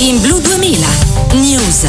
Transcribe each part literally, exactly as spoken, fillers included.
In Blu duemila News.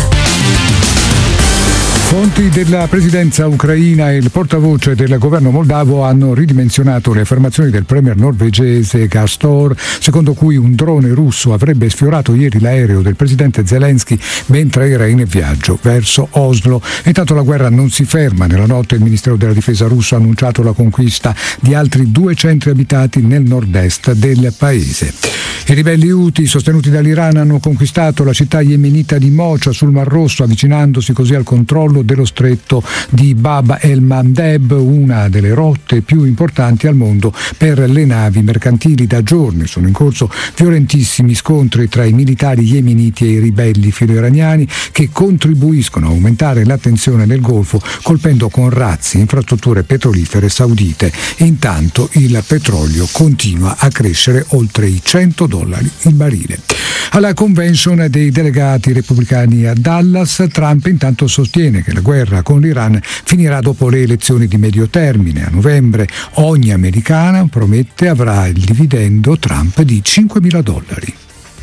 Fonti della presidenza ucraina e il portavoce del governo moldavo hanno ridimensionato le affermazioni del premier norvegese Gastor, secondo cui un drone russo avrebbe sfiorato ieri l'aereo del presidente Zelensky mentre era in viaggio verso Oslo. Intanto la guerra non si ferma. Nella notte il Ministero della Difesa russo ha annunciato la conquista di altri due centri abitati nel nord-est del paese. I ribelli Houthi, sostenuti dall'Iran, hanno conquistato la città yemenita di Mocha sul Mar Rosso, avvicinandosi così al controllo dello stretto di Bab el-Mandeb, una delle rotte più importanti al mondo per le navi mercantili. Da giorni sono in corso violentissimi scontri tra i militari yemeniti e i ribelli filo-iraniani che contribuiscono a aumentare la tensione nel Golfo, colpendo con razzi infrastrutture petrolifere saudite. Intanto il petrolio continua a crescere oltre i cento dollari il barile. Alla convention dei delegati repubblicani a Dallas, Trump intanto sostiene che la guerra con l'Iran finirà dopo le elezioni di medio termine. A novembre ogni americana, promette, avrà il dividendo Trump di cinquemila dollari.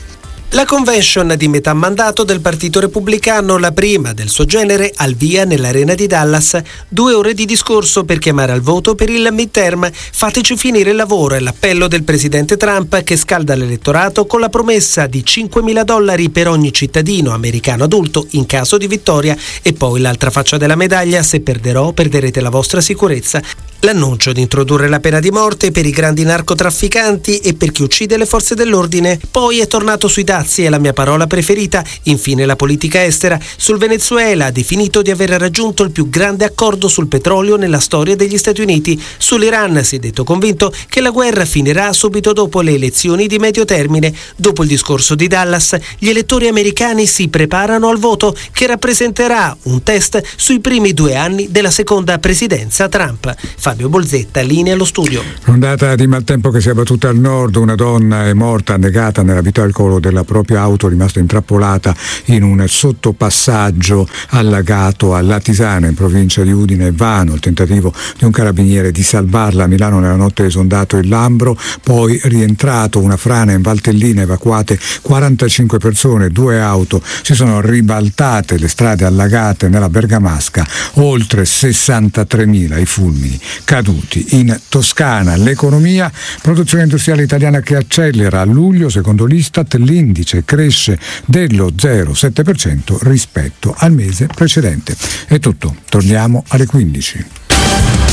La convention di metà mandato del Partito Repubblicano, la prima del suo genere, al via nell'arena di Dallas. Due ore di discorso per chiamare al voto per il midterm. Fateci finire il lavoro, è l'appello del presidente Trump, che scalda l'elettorato con la promessa di cinquemila dollari per ogni cittadino americano adulto in caso di vittoria. E poi l'altra faccia della medaglia: se perderò, perderete la vostra sicurezza. L'annuncio di introdurre la pena di morte per i grandi narcotrafficanti e per chi uccide le forze dell'ordine. Poi è tornato sui dazi, è la mia parola preferita. Infine la politica estera. Sul Venezuela ha definito di aver raggiunto il più grande accordo sul petrolio nella storia degli Stati Uniti. Sull'Iran si è detto convinto che la guerra finirà subito dopo le elezioni di medio termine. Dopo il discorso di Dallas, gli elettori americani si preparano al voto, che rappresenterà un test sui primi due anni della seconda presidenza Trump. Fabio Bolzetta, linea allo studio. Ondata di maltempo che si è abbattuta al nord. Una donna è morta annegata nell'abitacolo della propria auto, rimasta intrappolata in un sottopassaggio allagato a Latisana, in provincia di Udine. E vano il tentativo di un carabiniere di salvarla. A Milano nella notte è esondato il Lambro, poi rientrato una frana in Valtellina, evacuate quarantacinque persone, due auto si sono ribaltate, le strade allagate nella Bergamasca, oltre sessantatremila i fulmini caduti in Toscana. L'economia, produzione industriale italiana che accelera. A luglio, secondo l'Istat, l'indice cresce dello zero virgola sette per cento rispetto al mese precedente. È tutto, torniamo alle quindici.